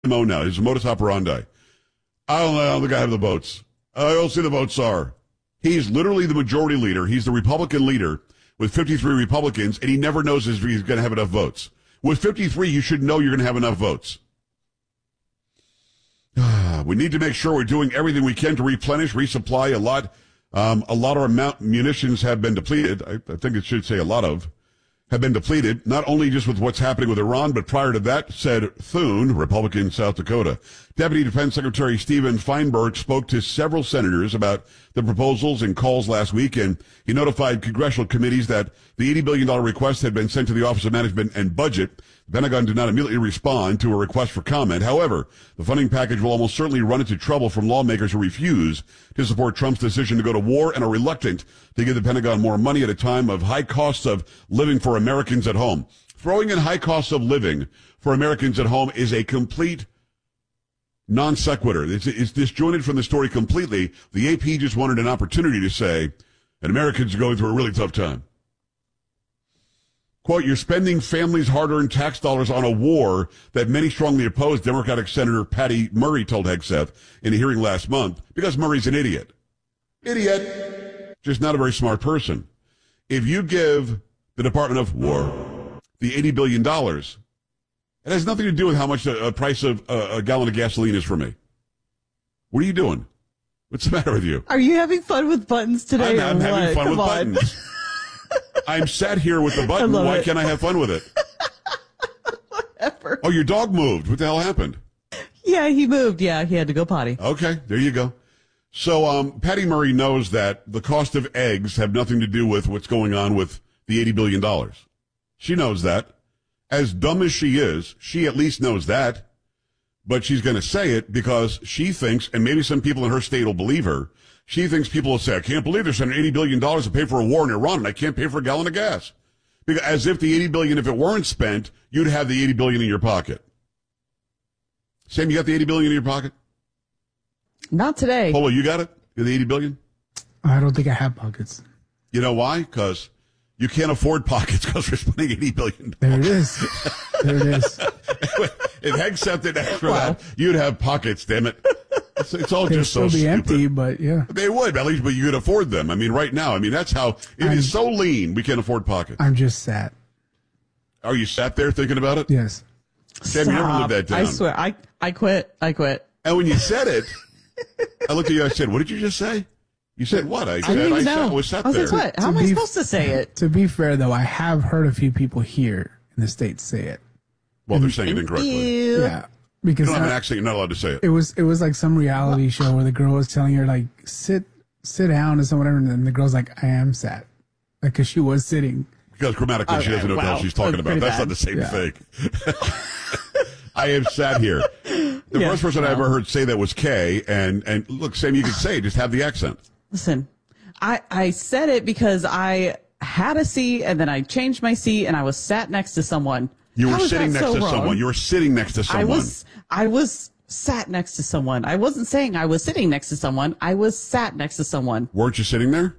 MO now. His modus operandi. I don't know the guy have the votes. I don't see the votes are. He's literally the majority leader. He's the Republican leader with 53 Republicans, and he never knows if he's going to have enough votes. With 53, you should know you're going to have enough votes. We need to make sure we're doing everything we can to replenish, resupply a lot. A lot of our munitions have been depleted. I think it should say a lot of have been depleted, not only just with what's happening with Iran, but prior to that, said Thune, Republican South Dakota. Deputy Defense Secretary Stephen Feinberg spoke to several senators about the proposals and calls last week, and he notified congressional committees that the $80 billion request had been sent to the Office of Management and Budget. The Pentagon did not immediately respond to a request for comment. However, the funding package will almost certainly run into trouble from lawmakers who refuse to support Trump's decision to go to war and are reluctant to give the Pentagon more money at a time of high costs of living for Americans at home. Throwing in high costs of living for Americans at home is a complete non sequitur. It's disjointed from the story completely. The AP just wanted an opportunity to say, and Americans are going through a really tough time. Quote, you're spending families' hard-earned tax dollars on a war that many strongly oppose, Democratic Senator Patty Murray told Hegseth in a hearing last month, because Murray's an idiot. Idiot. Just not a very smart person. If you give the Department of War the $80 billion, it has nothing to do with how much the price of a gallon of gasoline is for me. What are you doing? What's the matter with you? Are you having fun with buttons today? I'm having fun with buttons. I'm sat here with the button. Why can't I have fun with it? Whatever. Oh, your dog moved. What the hell happened? Yeah, he moved. Yeah, he had to go potty. Okay, there you go. So Patty Murray knows that the cost of eggs have nothing to do with what's going on with the $80 billion. She knows that. As dumb as she is, she at least knows that. But she's going to say it because she thinks, and maybe some people in her state will believe her, she thinks people will say, I can't believe they're sending $80 billion to pay for a war in Iran, and I can't pay for a gallon of gas. Because as if the $80 billion, if it weren't spent, you'd have the $80 billion in your pocket. Sam, you got the $80 billion in your pocket? Not today. Polo, you got it? The $80 billion? I don't think I have pockets. You know why? Because you can't afford pockets because we're spending $80 billion. There it is. There it is. If Hegseth didn't ask for that, you'd have pockets, damn it. It's all just so stupid. They'll be empty, but yeah. They would, at least, but you could afford them. I mean, right now, that's how, it is so lean, we can't afford pockets. I'm just sat. Are you sat there thinking about it? Yes. Sam, you never lived that down. I swear, I quit. And when you said it, I looked at you, I said, what did you just say? You said what? I didn't even know. I was sat I was there. like, what? How am I supposed to say it? To be fair, though, I have heard a few people here in the States say it. Well, they're saying it incorrectly. Yeah. Because you don't have an accent, you're not allowed to say it. It was like some reality show where the girl was telling her, like, sit down or whatever, and then the girl's like, I am sat. Like, because she was sitting. Because grammatically, she doesn't know what the hell she's talking about. That's not the same thing. I am sat here. The first person I ever heard say that was Kay, and look, Sam, you can say it, just have the accent. Listen, I said it because I had a seat, and then I changed my seat, and I was sat next to someone. You were sitting next to someone. You were sitting next to someone. I was sat next to someone. I wasn't saying I was sitting next to someone. I was sat next to someone. Weren't you sitting there?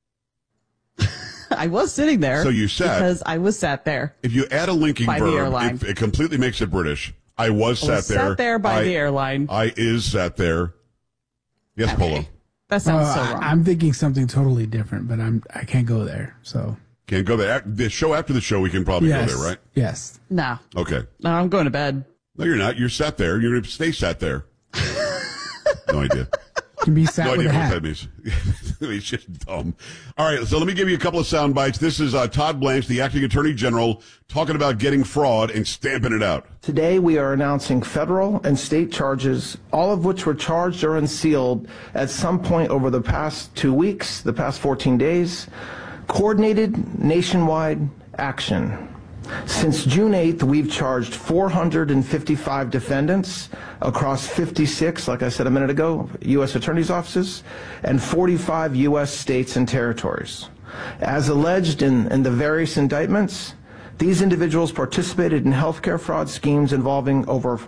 I was sitting there. So you sat. Because I was sat there. If you add a linking verb, it completely makes it British. I was sat there. Sat there by the airline. I is sat there. Yes, okay. Polo. That sounds so wrong. I'm thinking something totally different, but I can't go there. So can't go there. The show after the show, we can probably go there, right? Yes. No. Okay. No, I'm going to bed. No, you're not. You're sat there. You're going to stay sat there. No idea. Can be sat no with idea a hat. what that means. He's just dumb. All right, so let me give you a couple of sound bites. This is Todd Blanche, the acting attorney general, talking about getting fraud and stamping it out. Today we are announcing federal and state charges, all of which were charged or unsealed at some point over the past 2 weeks, the past 14 days. Coordinated nationwide action. Since June 8th, we've charged 455 defendants across 56, like I said a minute ago, U.S. attorney's offices, and 45 U.S. states and territories. As alleged in the various indictments, these individuals participated in healthcare fraud schemes involving over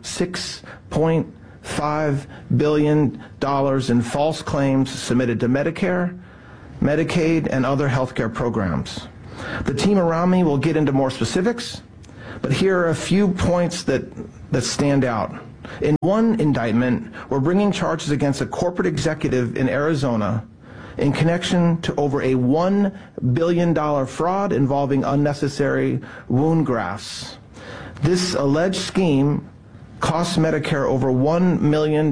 $6.5 billion in false claims submitted to Medicare, Medicaid, and other healthcare programs. The team around me will get into more specifics, but here are a few points that stand out. In one indictment, we're bringing charges against a corporate executive in Arizona in connection to over a $1 billion fraud involving unnecessary wound grafts. This alleged scheme costs Medicare over $1 million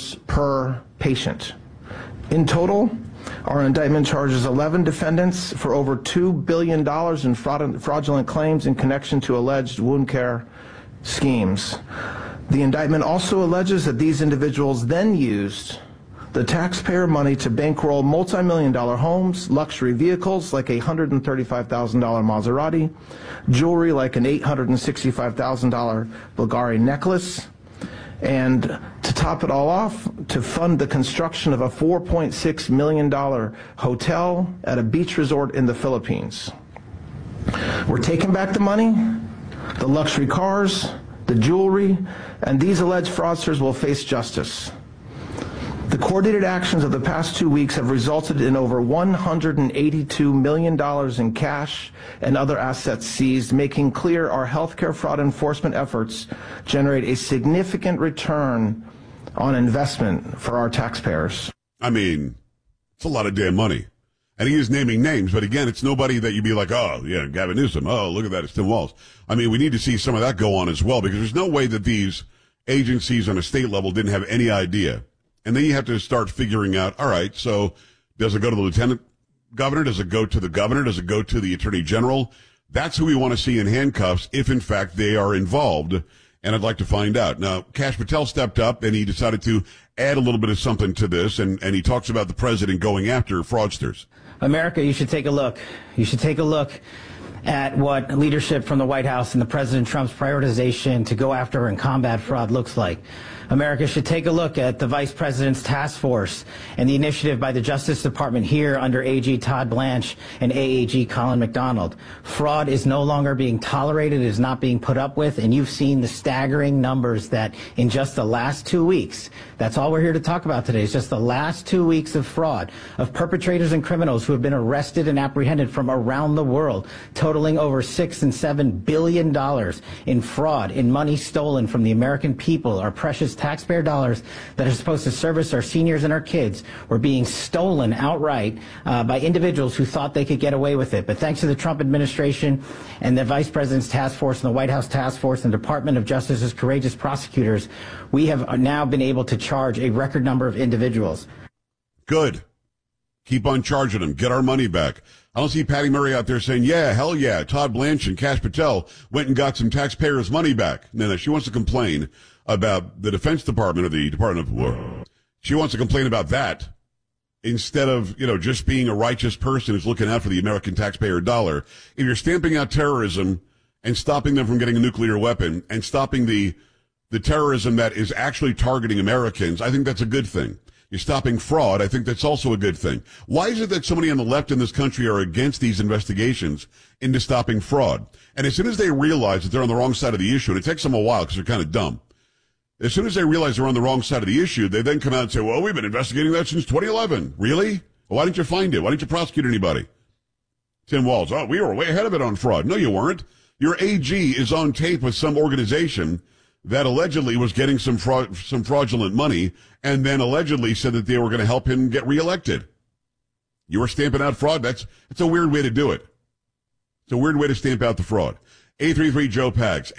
per patient. In total, our indictment charges 11 defendants for over $2 billion in fraudulent claims in connection to alleged wound care schemes. The indictment also alleges that these individuals then used the taxpayer money to bankroll multi-million-dollar homes, luxury vehicles like a $135,000 Maserati, jewelry like an $865,000 Bulgari necklace, and to top it all off, to fund the construction of a $4.6 million hotel at a beach resort in the Philippines. We're taking back the money, the luxury cars, the jewelry, and these alleged fraudsters will face justice. The coordinated actions of the past 2 weeks have resulted in over $182 million in cash and other assets seized, making clear our healthcare fraud enforcement efforts generate a significant return on investment for our taxpayers. I mean, it's a lot of damn money. And he is naming names, but again, it's nobody that you'd be like, oh, yeah, Gavin Newsom. Oh, look at that, it's Tim Walz. I mean, we need to see some of that go on as well, because there's no way that these agencies on a state level didn't have any idea. And then you have to start figuring out, all right, so does it go to the lieutenant governor? Does it go to the governor? Does it go to the attorney general? That's who we want to see in handcuffs if, in fact, they are involved. And I'd like to find out. Now, Kash Patel stepped up and he decided to add a little bit of something to this. And he talks about the president going after fraudsters. America, you should take a look. You should take a look at what leadership from the White House and the President Trump's prioritization to go after and combat fraud looks like. America should take a look at the Vice President's task force and the initiative by the Justice Department here under AG Todd Blanche and AAG Colin McDonald. Fraud is no longer being tolerated, it is not being put up with, and you've seen the staggering numbers that in just the last 2 weeks, that's all we're here to talk about today, is just the last 2 weeks of fraud, of perpetrators and criminals who have been arrested and apprehended from around the world, totaling over $6 and $7 billion in fraud, in money stolen from the American people, our precious taxpayer dollars that are supposed to service our seniors and our kids were being stolen outright by individuals who thought they could get away with it. But thanks to the Trump administration and the Vice President's task force and the White House task force and Department of Justice's courageous prosecutors, we have now been able to charge a record number of individuals. Good. Keep on charging them. Get our money back. I don't see Patty Murray out there saying, yeah, hell yeah, Todd Blanche and Kash Patel went and got some taxpayers' money back. No, she wants to complain about the Defense Department or the Department of War. She wants to complain about that instead of, just being a righteous person who's looking out for the American taxpayer dollar. If you're stamping out terrorism and stopping them from getting a nuclear weapon and stopping the terrorism that is actually targeting Americans, I think that's a good thing. You're stopping fraud. I think that's also a good thing. Why is it that so many on the left in this country are against these investigations into stopping fraud? And as soon as they realize that they're on the wrong side of the issue, and it takes them a while because they're kind of dumb, as soon as they realize they're on the wrong side of the issue, they then come out and say, well, we've been investigating that since 2011. Really? Well, why didn't you find it? Why didn't you prosecute anybody? Tim Walz, oh, we were way ahead of it on fraud. No, you weren't. Your AG is on tape with some organization that allegedly was getting some fraudulent money and then allegedly said that they were going to help him get reelected. You were stamping out fraud? That's a weird way to do it. It's a weird way to stamp out the fraud. 833-JOE-PAGS,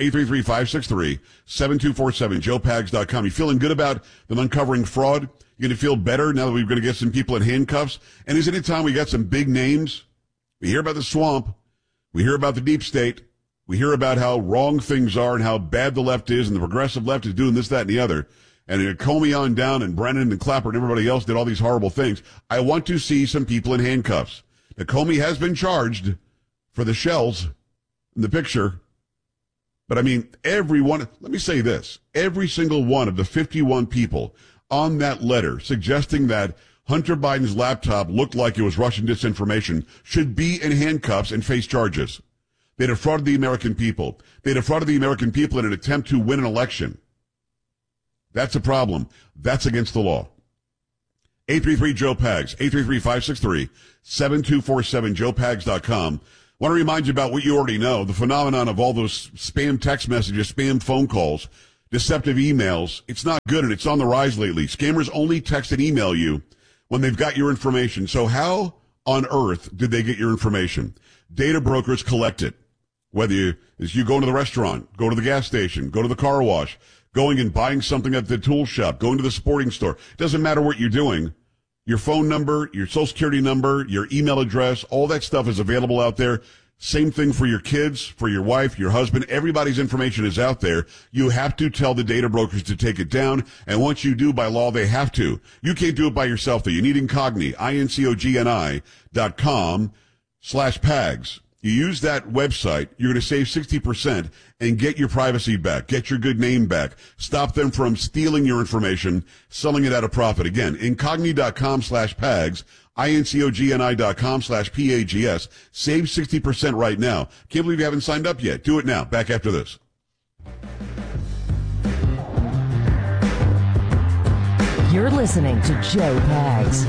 833-563-7247, joepags.com. You feeling good about them uncovering fraud? You going to feel better now that we're going to get some people in handcuffs? And isn't it time we got some big names? We hear about the swamp. We hear about the deep state. We hear about how wrong things are and how bad the left is and the progressive left is doing this, that, and the other. And Comey on down and Brennan and Clapper and everybody else did all these horrible things. I want to see some people in handcuffs. Now, Comey has been charged for the shells in the picture. But I mean, let me say this, every single one of the 51 people on that letter suggesting that Hunter Biden's laptop looked like it was Russian disinformation should be in handcuffs and face charges. They defrauded the American people. They defrauded the American people in an attempt to win an election. That's a problem. That's against the law. 833-JOE-PAGS, 833-563-7247, joepags.com. I want to remind you about what you already know, the phenomenon of all those spam text messages, spam phone calls, deceptive emails. It's not good, and it's on the rise lately. Scammers only text and email you when they've got your information. So how on earth did they get your information? Data brokers collect it. Whether you go to the restaurant, go to the gas station, go to the car wash, going and buying something at the tool shop, going to the sporting store. It doesn't matter what you're doing. Your phone number, your social security number, your email address, all that stuff is available out there. Same thing for your kids, for your wife, your husband. Everybody's information is out there. You have to tell the data brokers to take it down. And once you do, by law, they have to. You can't do it by yourself, though. You need Incogni, incogni.com/PAGS. You use that website, you're going to save 60% and get your privacy back, get your good name back, stop them from stealing your information, selling it at a profit. Again, incogni.com/PAGS, incogni.com/PAGS. Save 60% right now. Can't believe you haven't signed up yet. Do it now. Back after this. You're listening to Joe Pags.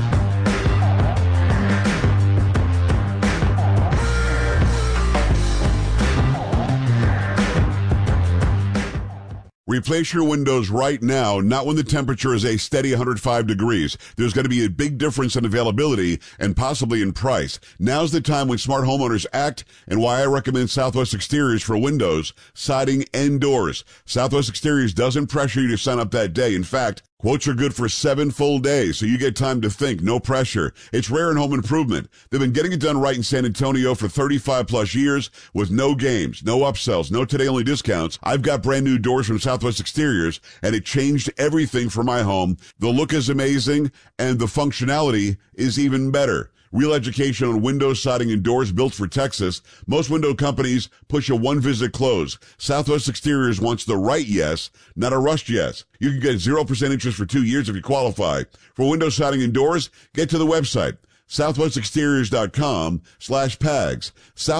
Replace your windows right now, not when the temperature is a steady 105 degrees. There's going to be a big difference in availability and possibly in price. Now's the time when smart homeowners act, and why I recommend Southwest Exteriors for windows, siding, and doors. Southwest Exteriors doesn't pressure you to sign up that day. In fact, quotes are good for 7 full days, so you get time to think, no pressure. It's rare in home improvement. They've been getting it done right in San Antonio for 35 plus years with no games, no upsells, no today-only discounts. I've got brand new doors from Southwest Exteriors, and it changed everything for my home. The look is amazing, and the functionality is even better. Real education on windows, siding, and doors built for Texas. Most window companies push a one-visit close. Southwest Exteriors wants the right yes, not a rushed yes. You can get 0% interest for 2 years if you qualify. For window siding and doors, get to the website, southwestexteriors.com/PAGS.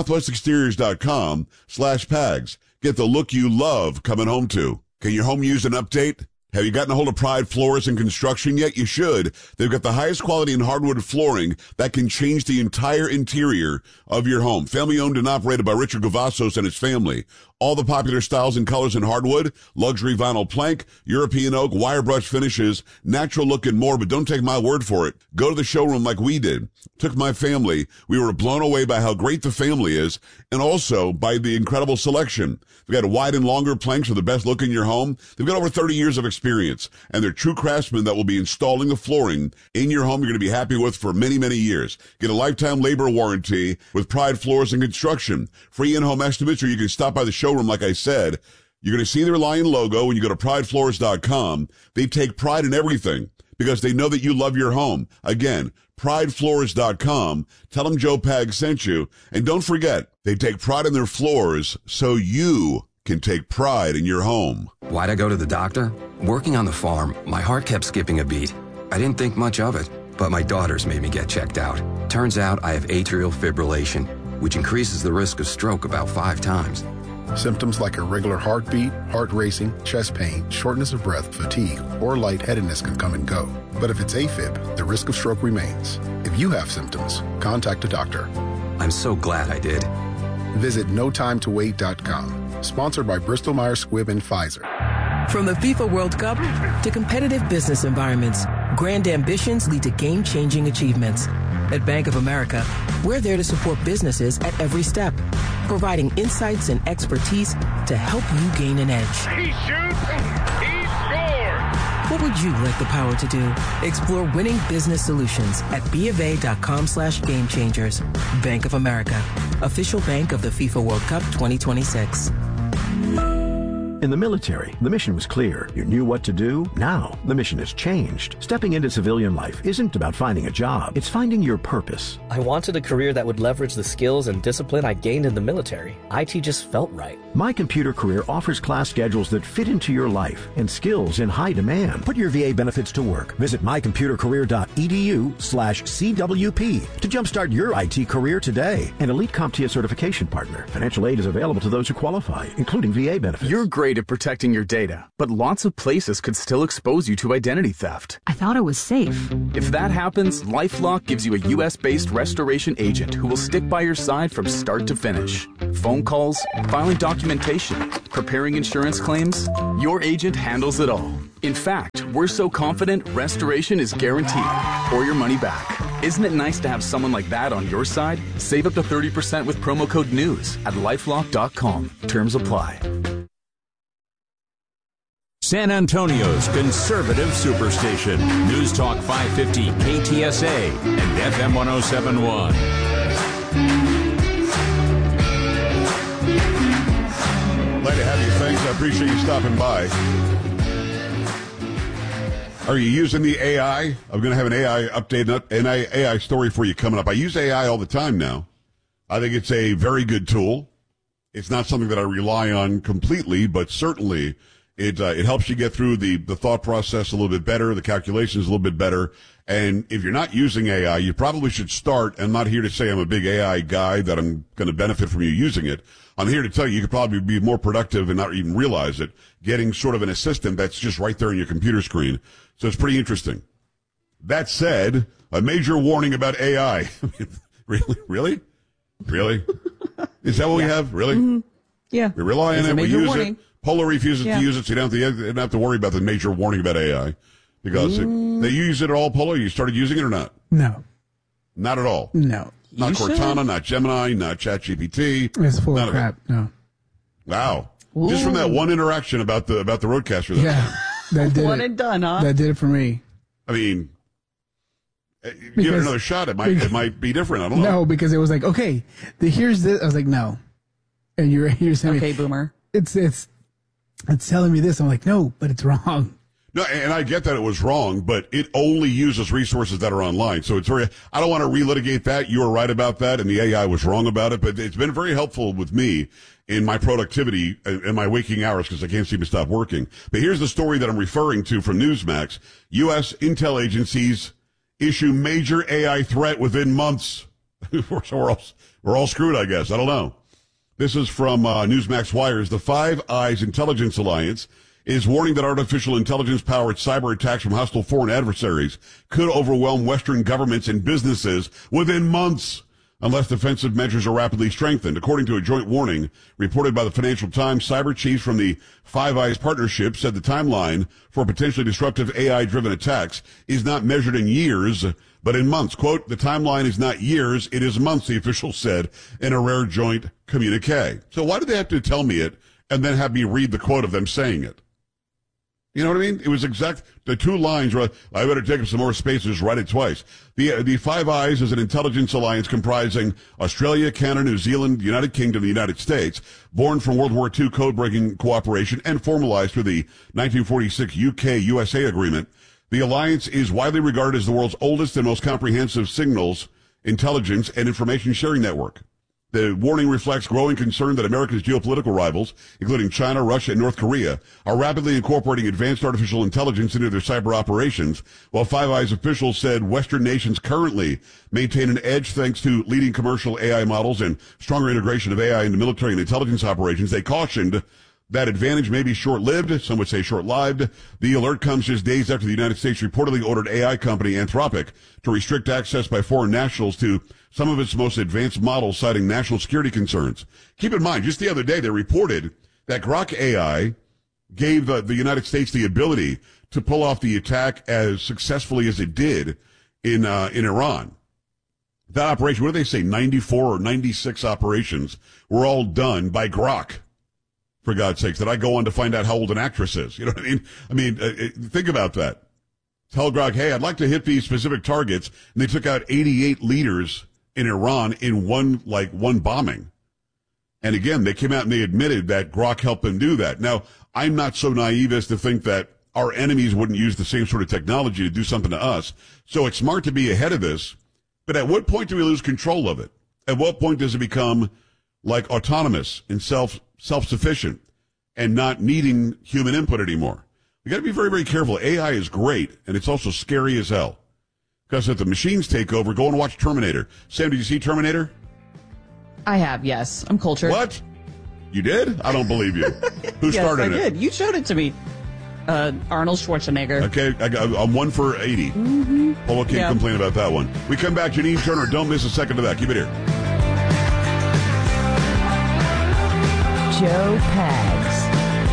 southwestexteriors.com/PAGS. Get the look you love coming home to. Can your home use an update? Have you gotten a hold of Pride Floors and Construction yet? You should. They've got the highest quality in hardwood flooring that can change the entire interior of your home. Family owned and operated by Richard Gavassos and his family. All the popular styles and colors in hardwood, luxury vinyl plank, European oak, wire brush finishes, natural look and more, but don't take my word for it. Go to the showroom like we did. Took my family. We were blown away by how great the family is and also by the incredible selection. They've got wide and longer planks for the best look in your home. They've got over 30 years of experience, and they're true craftsmen that will be installing the flooring in your home you're going to be happy with for many, many years. Get a lifetime labor warranty with Pride Floors and Construction. Free in-home estimates, or you can stop by the showroom like I said. You're going to see their lion logo when you go to pridefloors.com. They take pride in everything because they know that you love your home. Again, pridefloors.com. Tell them Joe Pag sent you. And don't forget, they take pride in their floors so you can take pride in your home. Why'd I go to the doctor? Working on the farm, my heart kept skipping a beat. I didn't think much of it, but my daughters made me get checked out. Turns out I have atrial fibrillation, which increases the risk of stroke about 5 times. Symptoms like irregular heartbeat, heart racing, chest pain, shortness of breath, fatigue, or lightheadedness can come and go. But if it's AFib, the risk of stroke remains. If you have symptoms, contact a doctor. I'm so glad I did. Visit notimetowait.com. Sponsored by Bristol Myers Squibb and Pfizer. From the FIFA World Cup to competitive business environments, grand ambitions lead to game-changing achievements. At Bank of America, we're there to support businesses at every step, providing insights and expertise to help you gain an edge. He shoots, he scores! What would you like the power to do? Explore winning business solutions at BofA.com/gamechangers. Bank of America, official bank of the FIFA World Cup 2026. In the military, the mission was clear. You knew what to do. Now, the mission has changed. Stepping into civilian life isn't about finding a job. It's finding your purpose. I wanted a career that would leverage the skills and discipline I gained in the military. IT just felt right. My Computer Career offers class schedules that fit into your life and skills in high demand. Put your VA benefits to work. Visit mycomputercareer.edu/CWP to jumpstart your IT career today. An elite CompTIA certification partner. Financial aid is available to those who qualify, including VA benefits. You're great at protecting your data, but lots of places could still expose you to identity theft. I thought it was safe. If that happens, LifeLock gives you a U.S.-based restoration agent who will stick by your side from start to finish. phone calls, filing documentation, preparing insurance claims. Your agent handles it all. In fact, we're so confident restoration is guaranteed or your money back. Isn't it nice to have someone like that on your side? Save up to 30% with promo code NEWS at lifelock.com. Terms apply. San Antonio's conservative superstation. News Talk 550 KTSA and FM 1071. Glad to have you. Thanks. I appreciate you stopping by. Are you using the AI? I'm going to have an AI update, an AI story for you coming up. I use AI all the time now. I think it's a very good tool. It's not something that I rely on completely, but certainly it helps you get through the thought process a little bit better, the calculations a little bit better. And if you're not using AI, you probably should start. I'm not here to say I'm a big AI guy, that I'm going to benefit from you using it. I'm here to tell you could probably be more productive and not even realize it, getting sort of an assistant that's just right there on your computer screen. So it's pretty interesting. That said, a major warning about AI. Really? Is that what we have? Really? Mm-hmm. Yeah. We rely on it. We use it. Polar refuses to use it, so you don't have to worry about the major warning about AI. Because they use it at all, Polar? You started using it or not? No. Not at all? No. Not Cortana, not Gemini, not ChatGPT. It's full of crap. No. Wow. Ooh. Just from that one interaction about the Roadcaster. Yeah. That did one it. and done, huh? That did it for me. I mean, give it another shot. It might be different. I don't know. No, because it was like, okay, here's this. I was like, no. And you're saying, okay, boomer. It's telling me this. I'm like, no, but it's wrong. No, and I get that it was wrong, but it only uses resources that are online. So I don't want to relitigate that. You were right about that, and the AI was wrong about it, but it's been very helpful with me in my productivity and my waking hours because I can't seem to stop working. But here's the story that I'm referring to from Newsmax. U.S. intel agencies issue major AI threat within months. So we're all screwed, I guess. I don't know. This is from Newsmax Wires. The Five Eyes Intelligence Alliance is warning that artificial intelligence-powered cyber attacks from hostile foreign adversaries could overwhelm Western governments and businesses within months unless defensive measures are rapidly strengthened. According to a joint warning reported by the Financial Times, cyber chiefs from the Five Eyes Partnership said the timeline for potentially disruptive AI-driven attacks is not measured in years, but in months. Quote, the timeline is not years, it is months, the officials said in a rare joint communique. So why did they have to tell me it and then have me read the quote of them saying it? You know what I mean? It was the two lines were, I better take up some more space and just write it twice. The Five Eyes is an intelligence alliance comprising Australia, Canada, New Zealand, United Kingdom, the United States, born from World War II code-breaking cooperation and formalized through the 1946 UK-USA agreement. The alliance is widely regarded as the world's oldest and most comprehensive signals, intelligence, and information sharing network. The warning reflects growing concern that America's geopolitical rivals, including China, Russia, and North Korea, are rapidly incorporating advanced artificial intelligence into their cyber operations, while Five Eyes officials said Western nations currently maintain an edge thanks to leading commercial AI models and stronger integration of AI into military and intelligence operations. They cautioned that advantage may be short-lived, some would say short-lived. The alert comes just days after the United States reportedly ordered AI company Anthropic to restrict access by foreign nationals to some of its most advanced models, citing national security concerns. Keep in mind, just the other day, they reported that Grok AI gave the United States the ability to pull off the attack as successfully as it did in Iran. That operation, what do they say, 94 or 96 operations were all done by Grok. For God's sakes, that I go on to find out how old an actress is. You know what I mean? I mean, think about that. Tell Grok, hey, I'd like to hit these specific targets. And they took out 88 leaders in Iran in one bombing. And again, they came out and they admitted that Grok helped them do that. Now, I'm not so naive as to think that our enemies wouldn't use the same sort of technology to do something to us. So it's smart to be ahead of this. But at what point do we lose control of it? At what point does it become like autonomous and self-sufficient and not needing human input anymore? We got to be very, very careful. AI is great, and it's also scary as hell. Because if the machines take over, go and watch Terminator. Sam, did you see Terminator? I have, yes. I'm cultured. What? You did? I don't believe you. Who started it? Yes, I did. You showed it to me. Arnold Schwarzenegger. Okay, I'm 1 for 80. Mm-hmm. Polo can't complain about that one. We come back, Janine Turner. Don't miss a second of that. Keep it here. Joe Pags.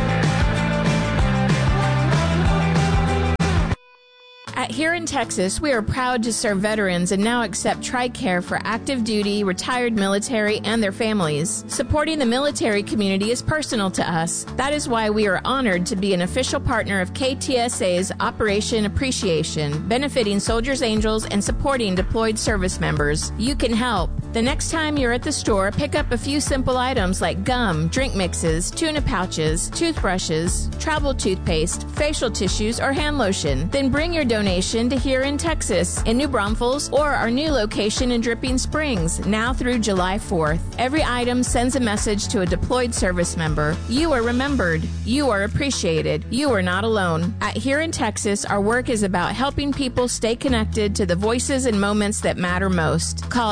Here in Texas, we are proud to serve veterans and now accept TRICARE for active duty, retired military, and their families. Supporting the military community is personal to us. That is why we are honored to be an official partner of KTSA's Operation Appreciation, benefiting Soldiers Angels and supporting deployed service members. You can help. The next time you're at the store, pick up a few simple items like gum, drink mixes, tuna pouches, toothbrushes, travel toothpaste, facial tissues, or hand lotion. Then bring your donation to Here in Texas, in New Braunfels, or our new location in Dripping Springs, now through July 4th. Every item sends a message to a deployed service member. You are remembered. You are appreciated. You are not alone. At Here in Texas, our work is about helping people stay connected to the voices and moments that matter most. Call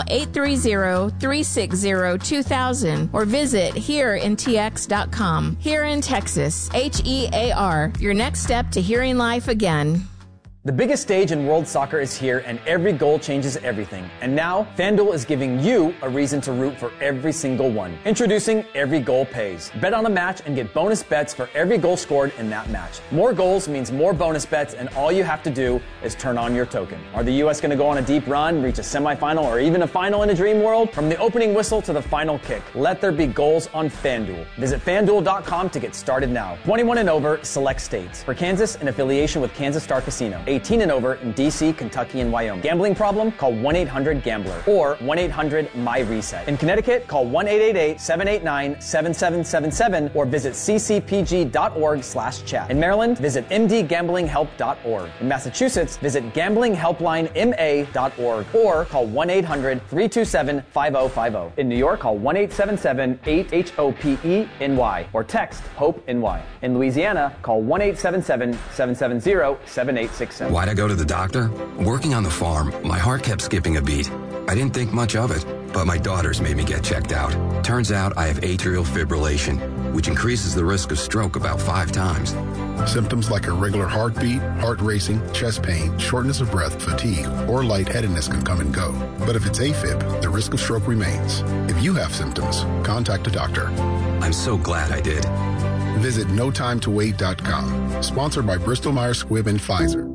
830-360-2000 or visit hereintx.com. Here in Texas, HEAR, your next step to hearing life again. The biggest stage in world soccer is here, and every goal changes everything. And now, FanDuel is giving you a reason to root for every single one. Introducing Every Goal Pays. Bet on the match and get bonus bets for every goal scored in that match. More goals means more bonus bets, and all you have to do is turn on your token. Are the U.S. going to go on a deep run, reach a semifinal, or even a final in a dream world? From the opening whistle to the final kick, let there be goals on FanDuel. Visit FanDuel.com to get started now. 21 and over, select states. For Kansas, in affiliation with Kansas Star Casino. 18 and over in D.C., Kentucky, and Wyoming. Gambling problem? Call 1-800-GAMBLER or 1-800-MY-RESET. In Connecticut, call 1-888-789-7777 or visit ccpg.org/chat. In Maryland, visit mdgamblinghelp.org. In Massachusetts, visit gamblinghelplinema.org or call 1-800-327-5050. In New York, call 1-877-8-HOPE-NY or text HOPE-NY. In Louisiana, call 1-877-770-7867. Why'd I go to the doctor? Working on the farm, my heart kept skipping a beat. I didn't think much of it, but my daughters made me get checked out. Turns out I have atrial fibrillation, which increases the risk of stroke about 5 times. Symptoms like irregular heartbeat, heart racing, chest pain, shortness of breath, fatigue, or lightheadedness can come and go. But if it's AFib, the risk of stroke remains. If you have symptoms, contact a doctor. I'm so glad I did. Visit NoTimeToWait.com. Sponsored by Bristol Myers Squibb and Pfizer.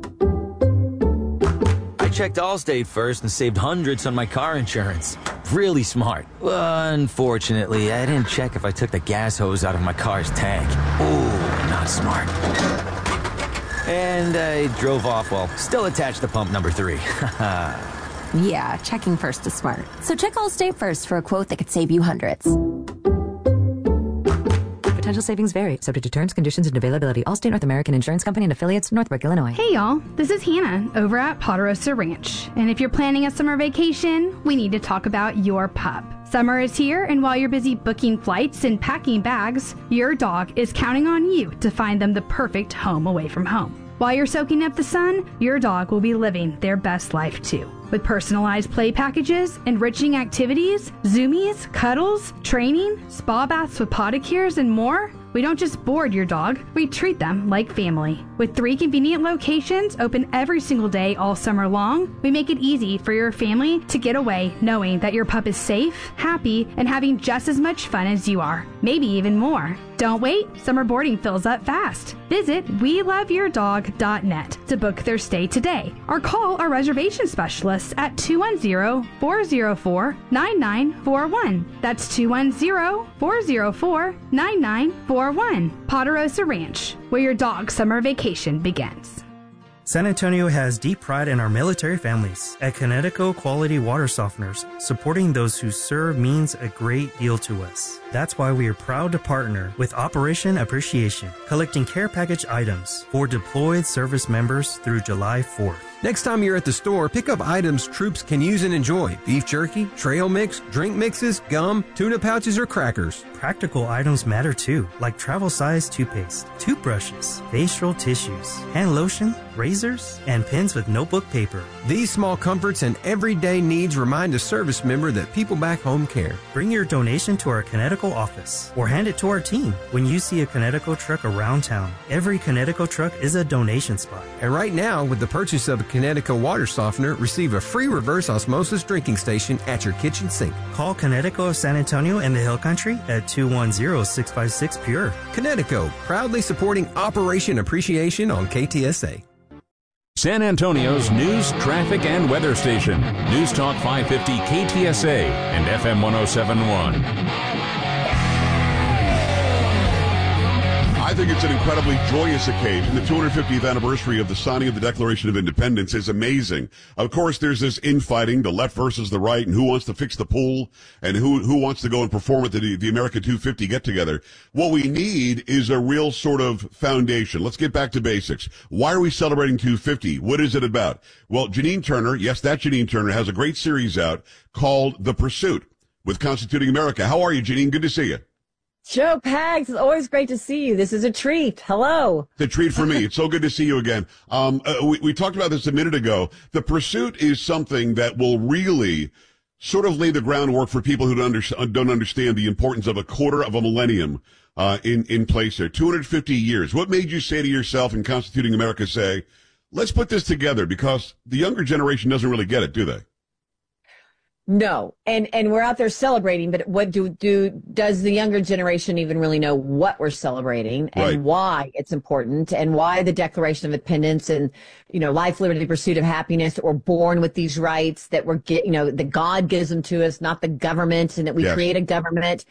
I checked Allstate first and saved hundreds on my car insurance. Really smart. Unfortunately, I didn't check if I took the gas hose out of my car's tank. Ooh, not smart. And I drove off while still attached to pump number 3. Yeah, checking first is smart. So check Allstate first for a quote that could save you hundreds. Potential savings vary, subject to terms, conditions, and availability. Allstate North American Insurance Company and affiliates, Northbrook, Illinois. Hey y'all, this is Hannah over at Ponderosa Ranch. And if you're planning a summer vacation, we need to talk about your pup. Summer is here, and while you're busy booking flights and packing bags, your dog is counting on you to find them the perfect home away from home. While you're soaking up the sun, your dog will be living their best life too. With personalized play packages, enriching activities, zoomies, cuddles, training, spa baths with podicures, and more, we don't just board your dog, we treat them like family. With 3 convenient locations open every single day all summer long, we make it easy for your family to get away knowing that your pup is safe, happy, and having just as much fun as you are, maybe even more. Don't wait, summer boarding fills up fast. Visit WeLoveYourDog.net to book their stay today, or call our reservation specialists at 210-404-9941. That's 210-404-9941. Ponderosa Ranch, where your dog's summer vacation begins. San Antonio has deep pride in our military families. At Connecticut Quality Water Softeners, supporting those who serve means a great deal to us. That's why we are proud to partner with Operation Appreciation, collecting care package items for deployed service members through July 4th. Next time you're at the store, pick up items troops can use and enjoy. Beef jerky, trail mix, drink mixes, gum, tuna pouches, or crackers. Practical items matter too, like travel-size toothpaste, toothbrushes, facial tissues, hand lotion, razors, and pens with notebook paper. These small comforts and everyday needs remind a service member that people back home care. Bring your donation to our Connecticut office or hand it to our team. When you see a Connecticut truck around town, every Connecticut truck is a donation spot. And right now, with the purchase of a Connecticut water softener, receive a free reverse osmosis drinking station at your kitchen sink. Call Connecticut of San Antonio and the Hill Country at 210-656-PURE. Connecticut, proudly supporting Operation Appreciation on KTSA. San Antonio's news, traffic, and weather station. News Talk 550 KTSA and FM 1071. I think it's an incredibly joyous occasion. The 250th anniversary of the signing of the Declaration of Independence is amazing. Of course, there's this infighting, the left versus the right, and who wants to fix the pool, and who wants to go and perform at the America 250 get-together. What we need is a real sort of foundation. Let's get back to basics. Why are we celebrating 250? What is it about? Well, Janine Turner, yes, that Janine Turner, has a great series out called The Pursuit with Constituting America. How are you, Janine? Good to see you. Joe Pags, it's always great to see you. This is a treat. Hello. It's a treat for me. It's so good to see you again. We talked about this a minute ago. The Pursuit is something that will really sort of lay the groundwork for people who don't understand the importance of a quarter of a millennium in place there. 250 years. What made you say to yourself in Constituting America, say, let's put this together? Because the younger generation doesn't really get it, do they? No, and we're out there celebrating, but what does the younger generation even really know what we're celebrating and right. why it's important and why the Declaration of Independence and, life, liberty, pursuit of happiness, that we're born with these rights, that that God gives them to us, not the government, and that we create a government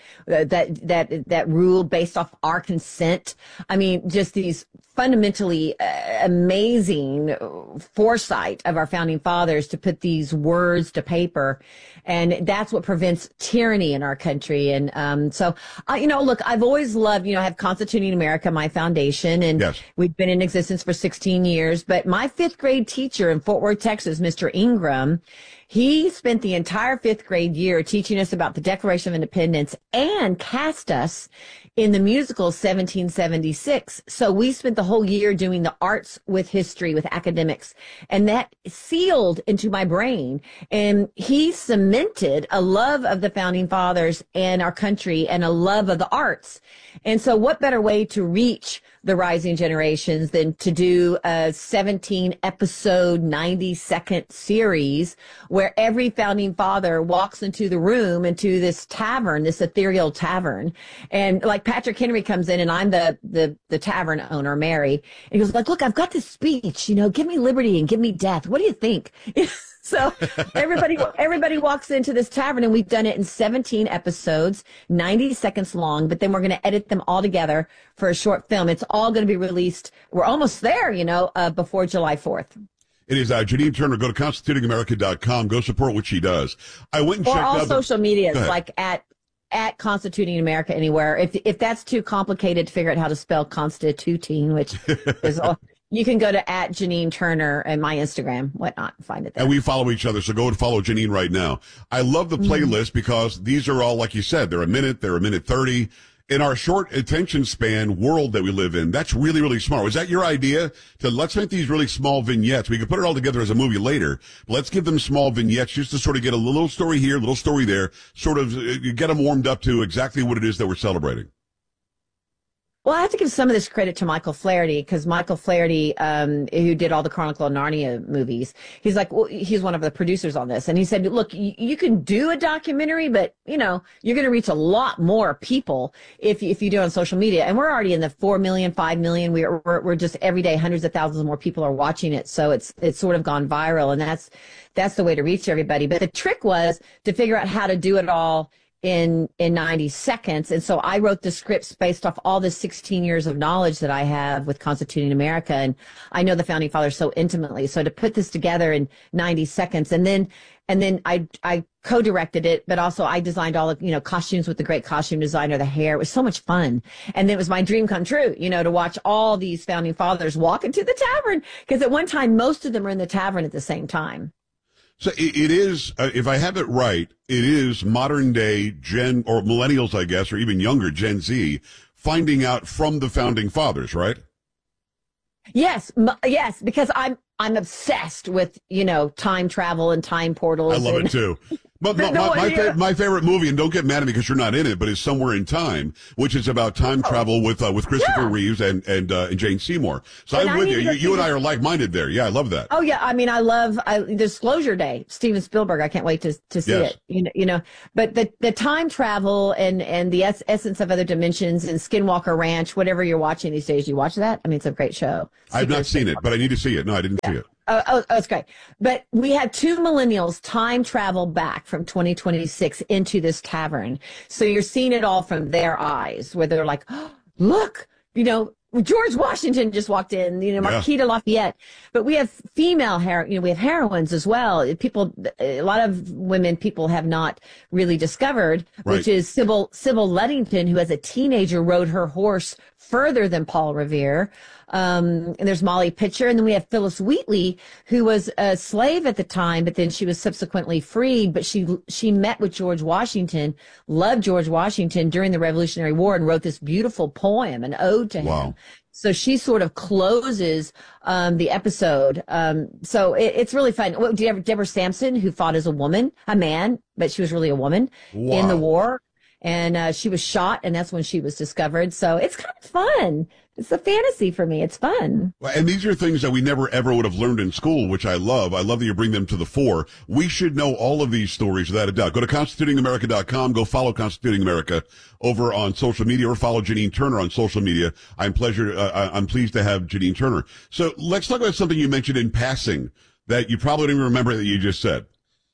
that rule based off our consent. I mean, just these fundamentally amazing foresight of our founding fathers to put these words to paper. And that's what prevents tyranny in our country. And look, I've always loved, I have Constituting America, my foundation, and we've been in existence for 16 years. But my fifth grade teacher in Fort Worth, Texas, Mr. Ingram, he spent the entire fifth grade year teaching us about the Declaration of Independence and cast us in the musical 1776. So we spent the whole year doing the arts with history, with academics, and that sealed into my brain. And he cemented a love of the founding fathers and our country and a love of the arts. And so what better way to reach the rising generations than to do a 17 episode, 90-second series where every founding father walks into the room, into this tavern, this ethereal tavern. And like Patrick Henry comes in, and I'm the tavern owner, Mary. And he goes like, look, I've got this speech, give me liberty and give me death. What do you think? So everybody walks into this tavern, and we've done it in 17 episodes, 90 seconds long, but then we're going to edit them all together for a short film. It's all going to be released. We're almost there, before July 4th. It is Janine Turner. Go to constitutingamerica.com. Go support what she does. I went and checked out social media, like at Constituting America anywhere. If that's too complicated to figure out how to spell constituting, which is you can go to @Janine Turner and my Instagram, whatnot, find it there. And we follow each other, so go and follow Janine right now. I love the playlist because these are all, like you said, they're a minute 30. In our short attention span world that we live in, that's really, really smart. Was that your idea? Let's make these really small vignettes. We can put it all together as a movie later. But let's give them small vignettes just to sort of get a little story here, a little story there, sort of get them warmed up to exactly what it is that we're celebrating. Well, I have to give some of this credit to Michael Flaherty, because Michael Flaherty, who did all the Chronicle of Narnia movies, he's one of the producers on this. And he said, look, you can do a documentary, but, you're going to reach a lot more people if you do it on social media. And we're already in the 4 million, 5 million. We're just every day, hundreds of thousands more people are watching it. So it's sort of gone viral, and that's the way to reach everybody. But the trick was to figure out how to do it all in 90 seconds. And so I wrote the scripts based off all the 16 years of knowledge that I have with Constituting America. And I know the founding fathers so intimately. So to put this together in 90 seconds, and then I co-directed it, but also I designed all the, costumes with the great costume designer, the hair. It was so much fun. And then it was my dream come true, to watch all these founding fathers walk into the tavern. Because at one time, most of them were in the tavern at the same time. So it is, if I have it right, it is modern day Gen, or millennials, I guess, or even younger Gen Z, finding out from the founding fathers, right? Yes, because I'm obsessed with, time travel and time portals. I love it too. But my favorite movie, and don't get mad at me because you're not in it, but is Somewhere in Time, which is about time travel with Christopher Reeves and Jane Seymour. So I'm with you. You and I are like-minded there. Yeah, I love that. Oh yeah, I mean, I love Disclosure Day, Steven Spielberg. I can't wait to see it. You know, but the time travel and the essence of other dimensions and Skinwalker Ranch, whatever you're watching these days, you watch that? I mean, it's a great show. I've not seen it, but I need to see it. No, I didn't see it. Oh, it's great. But we had 2 millennials time travel back from 2026 into this tavern. So you're seeing it all from their eyes, where they're like, oh, look, you know, George Washington just walked in, you know, Marquis de Lafayette. But we have female we have heroines as well. A lot of women people have not really discovered, which is Sybil Ludington, who as a teenager rode her horse further than Paul Revere. And there's Molly Pitcher. And then we have Phyllis Wheatley, who was a slave at the time, but then she was subsequently freed. But she met with George Washington, loved George Washington during the Revolutionary War, and wrote this beautiful poem, an ode to him. So she sort of closes the episode. So it's really fun. Do you have Deborah Sampson, who fought as a man, but she was really a woman in the war. And she was shot, and that's when she was discovered. So it's kind of fun. It's a fantasy for me. It's fun. And these are things that we never ever would have learned in school, which I love. I love that you bring them to the fore. We should know all of these stories without a doubt. Go to constitutingamerica.com. Go follow Constituting America over on social media, or follow Janine Turner on social media. I'm pleased to have Janine Turner. So let's talk about something you mentioned in passing that you probably don't even remember that you just said.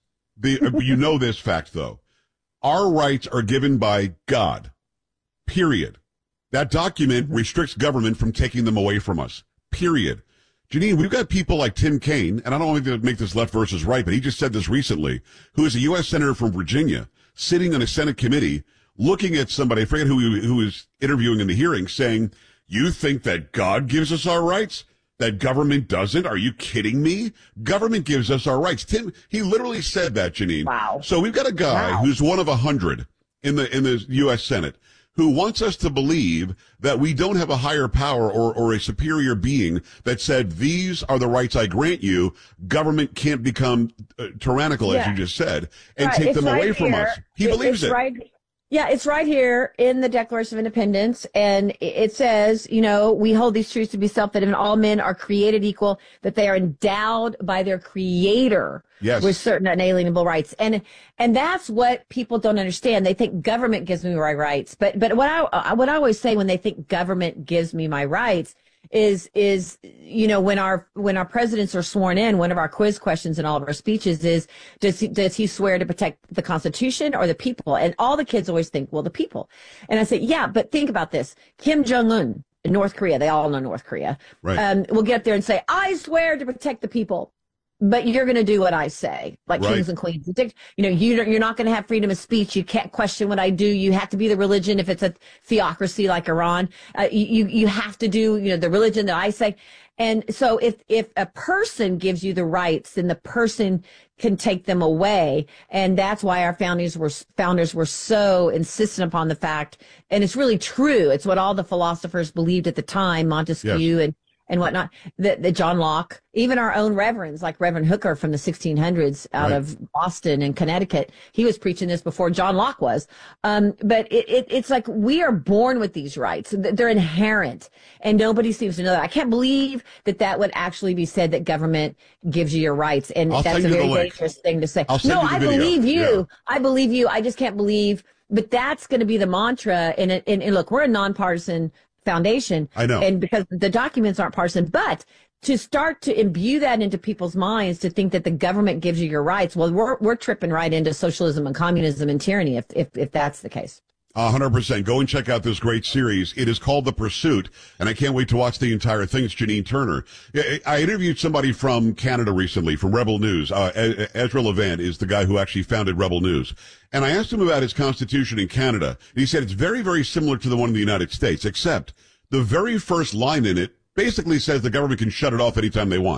You know this fact, though. Our rights are given by God, period. That document restricts government from taking them away from us, period. Janine, we've got people like Tim Kaine, and I don't want to make this left versus right, but he just said this recently, who is a U.S. Senator from Virginia, sitting on a Senate committee, looking at somebody, I forget who was interviewing in the hearing, saying, you think that God gives us our rights? That government doesn't? Are you kidding me? Government gives us our rights. Tim, he literally said that, Janine. Wow. So we've got a guy who's one of 100 in the U.S. Senate who wants us to believe that we don't have a higher power or a superior being that said, these are the rights I grant you. Government can't become tyrannical, as you just said, and take them away from us. He believes it. Yeah, it's right here in the Declaration of Independence, and it says, you know, we hold these truths to be self-evident. All men are created equal, that they are endowed by their Creator with certain unalienable rights, and that's what people don't understand. They think government gives me my rights, but what I always say when they think government gives me my rights is you know, when our presidents are sworn in, one of our quiz questions in all of our speeches is, does he swear to protect the Constitution or the people? And all the kids always think, well, the people. And I say, yeah, but think about this. Kim Jong-un in North Korea, they all know North Korea, will get up there and say, I swear to protect the people. But you're going to do what I say, like kings and queens. You know, you're not going to have freedom of speech. You can't question what I do. You have to be the religion if it's a theocracy like Iran. You have to do, you know, the religion that I say. And so if a person gives you the rights, then the person can take them away. And that's why our founders were so insistent upon the fact, and it's really true. It's what all the philosophers believed at the time, Montesquieu and whatnot, that John Locke, even our own reverends, like Reverend Hooker from the 1600s out of Boston and Connecticut, he was preaching this before John Locke was. But it's like we are born with these rights. They're inherent, and nobody seems to know that. I can't believe that would actually be said, that government gives you your rights, and that's a very dangerous thing to say. No, I believe you. Yeah. I believe you. I just can't believe. But that's going to be the mantra. And look, we're a nonpartisan foundation. I know. And because the documents aren't partisan, but to start to imbue that into people's minds, to think that the government gives you your rights, well, we're tripping right into socialism and communism and tyranny if that's the case. 100%. Go and check out this great series. It is called The Pursuit, and I can't wait to watch the entire thing. It's Janine Turner. I interviewed somebody from Canada recently, from Rebel News. Ezra Levant is the guy who actually founded Rebel News. And I asked him about his constitution in Canada. And he said it's very, very similar to the one in the United States, except the very first line in it basically says the government can shut it off anytime they want.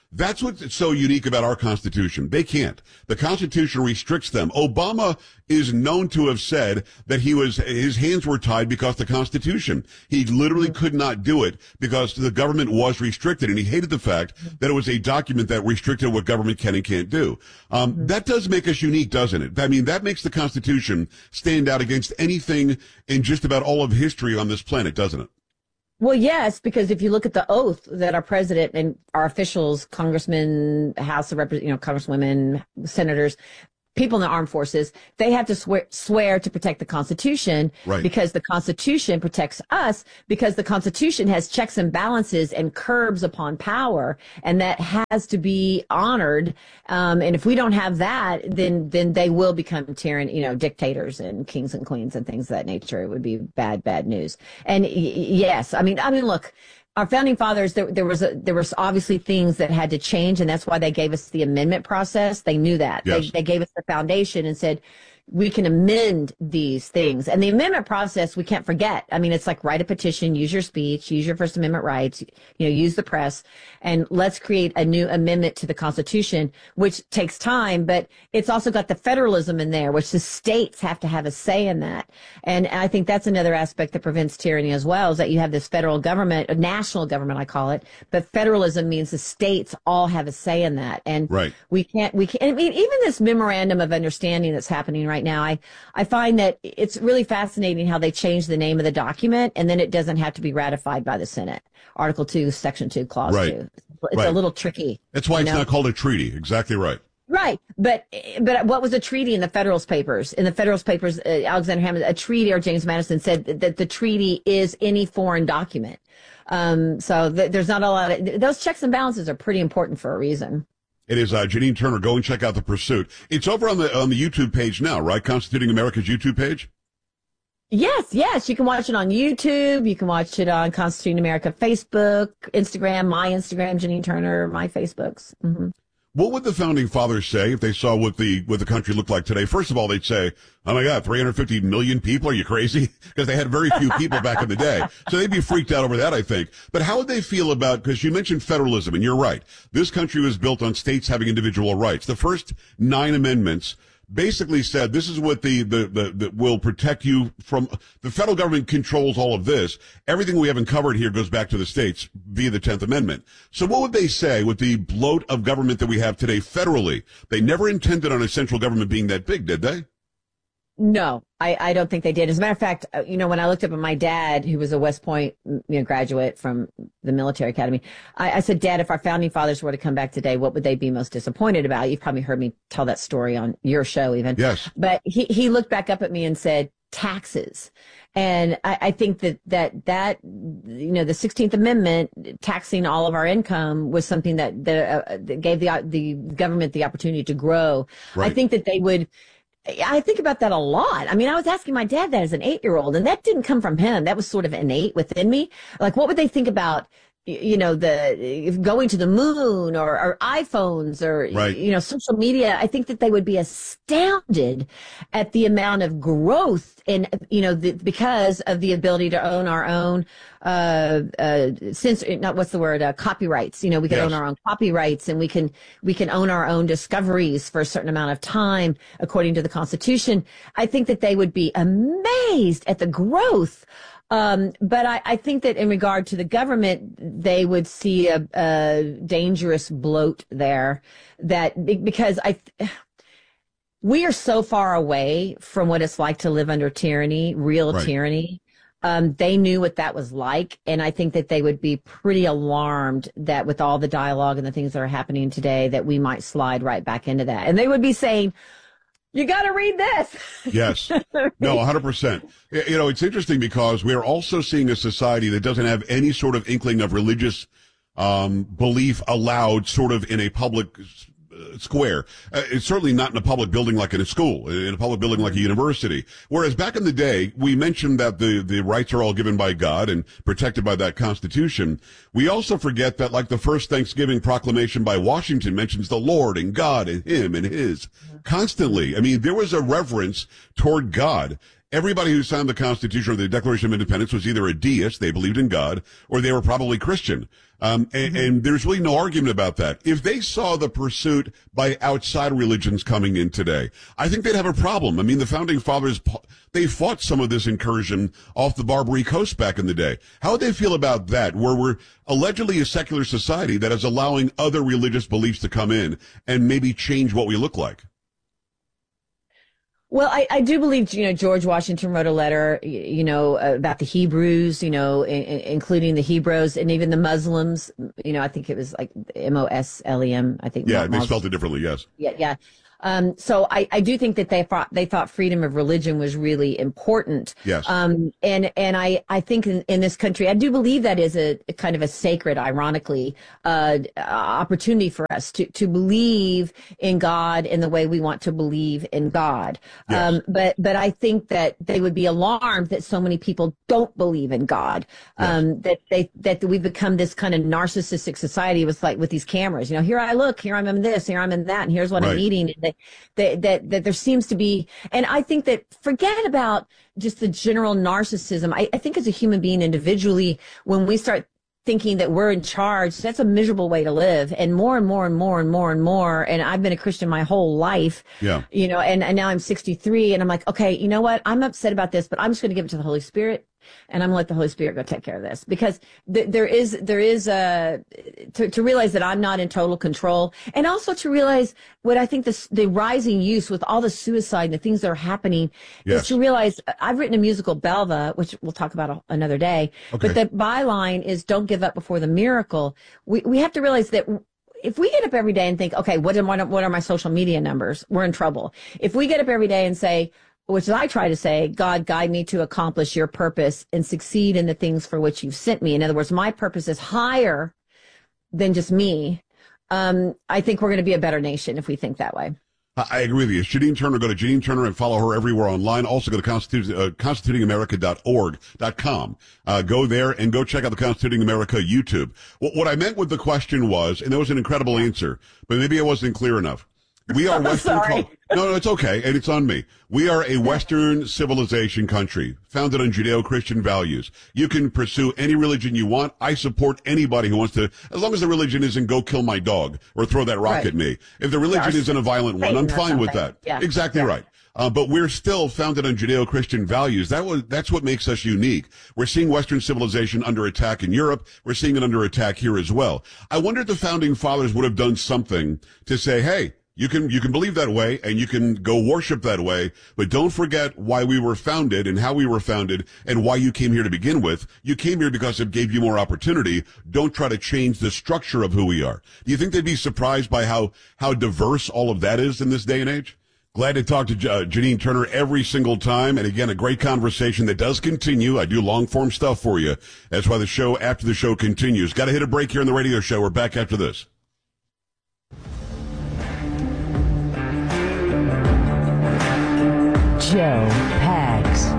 That's what's so unique about our Constitution. They can't. The Constitution restricts them. Obama is known to have said that his hands were tied because the Constitution. He literally could not do it because the government was restricted, and he hated the fact that it was a document that restricted what government can and can't do. That does make us unique, doesn't it? I mean, that makes the Constitution stand out against anything in just about all of history on this planet, doesn't it? Well, yes, because if you look at the oath that our president and our officials, congressmen, House of Representatives, congresswomen, senators, people in the armed forces, they have to swear to protect the Constitution, right, because the Constitution protects us, because the Constitution has checks and balances and curbs upon power, and that has to be honored. And if we don't have that, then they will become dictators and kings and queens and things of that nature. It would be bad news. And yes, I mean, look, our founding fathers, there was obviously things that had to change, and that's why they gave us the amendment process. They knew that. Yes. They gave us the foundation and said, we can amend these things. And the amendment process, we can't forget. I mean, it's like write a petition, use your speech, use your First Amendment rights, use the press, and let's create a new amendment to the Constitution, which takes time, but it's also got the federalism in there, which the states have to have a say in that. And I think that's another aspect that prevents tyranny as well, is that you have this federal government, a national government, I call it, but federalism means the states all have a say in that. And right. we can't, I mean, even this memorandum of understanding that's happening right now, I find that it's really fascinating how they changed the name of the document, and then it doesn't have to be ratified by the Senate. Article 2, Section 2, Clause 2. It's a little tricky. That's why it's not called a treaty. Exactly right. Right. But what was a treaty in the Federalist Papers? In the Federalist Papers, Alexander Hamilton, a treaty, or James Madison said that the treaty is any foreign document. So there's not a lot of, those checks and balances are pretty important for a reason. It is Janine Turner. Go and check out The Pursuit. It's over on the YouTube page now, right? Constituting America's YouTube page? Yes. You can watch it on YouTube. You can watch it on Constituting America Facebook, Instagram, my Instagram, Janine Turner, my Facebooks. Mm-hmm. What would the founding fathers say if they saw what the country looked like today? First of all, they'd say, oh my God, 350 million people? Are you crazy? Because they had very few people back in the day. So they'd be freaked out over that, I think. But how would they feel about, because you mentioned federalism, and you're right. This country was built on states having individual rights. The first 9 amendments basically said this is what the will protect you from. The federal government controls all of this. Everything we haven't covered here goes back to the states via the 10th Amendment. So what would they say with the bloat of government that we have today federally? They never intended on a central government being that big, did they? No, I don't think they did. As a matter of fact, when I looked up at my dad, who was a West Point graduate from the military academy, I said, Dad, if our founding fathers were to come back today, what would they be most disappointed about? You've probably heard me tell that story on your show even. Yes. But he looked back up at me and said, taxes. And I think that the 16th Amendment taxing all of our income was something that gave the government the opportunity to grow. Right. I think that they would. I think about that a lot. I mean, I was asking my dad that as an 8-year-old, and that didn't come from him. That was sort of innate within me. Like, what would they think about, the going to the moon or iPhones or, right. Social media? I think that they would be astounded at the amount of growth and, because of the ability to own our own, copyrights. We can own our own copyrights, and we can own our own discoveries for a certain amount of time, according to the Constitution. I think that they would be amazed at the growth. But I think that in regard to the government, they would see a dangerous bloat there, because we are so far away from what it's like to live under tyranny, real right. tyranny. They knew what that was like, and I think that they would be pretty alarmed that with all the dialogue and the things that are happening today, that we might slide right back into that. And they would be saying, you got to read this. Yes. No, 100%. It's interesting because we're also seeing a society that doesn't have any sort of inkling of religious belief allowed sort of in a public square. It's certainly not in a public building like in a school, in a public building like a university. Whereas back in the day, we mentioned that the rights are all given by God and protected by that Constitution. We also forget that, like, the first Thanksgiving proclamation by Washington mentions the Lord and God and him and his constantly. I mean, there was a reverence toward God. everybody who signed the Constitution or the Declaration of Independence was either a deist, they believed in God, or they were probably Christian. And there's really no argument about that. If they saw the pursuit by outside religions coming in today, I think they'd have a problem. I mean, the founding fathers, they fought some of this incursion off the Barbary Coast back in the day. How would they feel about that, where we're allegedly a secular society that is allowing other religious beliefs to come in and maybe change what we look like? Well, I do believe, George Washington wrote a letter, about the Hebrews, including the Hebrews and even the Muslims. I think it was like Moslem, I think. Yeah, they spelled it differently, yes. Yeah. So I do think that they thought freedom of religion was really important. Yes. And I think in this country, I do believe that is a kind of a sacred, ironically, opportunity for us to believe in God in the way we want to believe in God. Yes. But I think that they would be alarmed that so many people don't believe in God. Yes. That we've become this kind of narcissistic society with these cameras. Here I look, here I'm in this, here I'm in that, and here's what I'm eating. That there seems to be, and I think that forget about just the general narcissism. I think as a human being individually, when we start thinking that we're in charge, that's a miserable way to live. And more and more and more and more and more. And I've been a Christian my whole life. Yeah. And now I'm 63 and I'm like, okay, you know what? I'm upset about this, but I'm just going to give it to the Holy Spirit. And I'm going to let the Holy Spirit go take care of this, because there is to realize that I'm not in total control, and also to realize what I think the rising use with all the suicide and the things that are happening is to realize I've written a musical, Belva, which we'll talk about another day. Okay. But the byline is don't give up before the miracle. We have to realize that if we get up every day and think, okay, what are my social media numbers? We're in trouble. If we get up every day and say, which I try to say, God, guide me to accomplish your purpose and succeed in the things for which you've sent me. In other words, my purpose is higher than just me. I think we're going to be a better nation if we think that way. I agree with you. Janine Turner, go to Janine Turner and follow her everywhere online. Also go to constitutingamerica.org.com. Go there and go check out the Constituting America YouTube. What I meant with the question was, and that was an incredible answer, but maybe I wasn't clear enough. We are Western. No, it's okay, and it's on me. We are a Western civilization country founded on Judeo-Christian values. You can pursue any religion you want. I support anybody who wants to, as long as the religion isn't go kill my dog or throw that rock at me. If the religion isn't a violent one, I'm fine with that. Yeah. Exactly right. But we're still founded on Judeo-Christian values. That's what makes us unique. We're seeing Western civilization under attack in Europe. We're seeing it under attack here as well. I wonder if the founding fathers would have done something to say, hey, you can believe that way and you can go worship that way, but don't forget why we were founded and how we were founded and why you came here to begin with. You came here because it gave you more opportunity. Don't try to change the structure of who we are. Do you think they'd be surprised by how diverse all of that is in this day and age? Glad to talk to Janine Turner every single time. And again, a great conversation that does continue. I do long form stuff for you. That's why the show after the show continues. Got to hit a break here on the radio show. We're back after this. Joe Pags.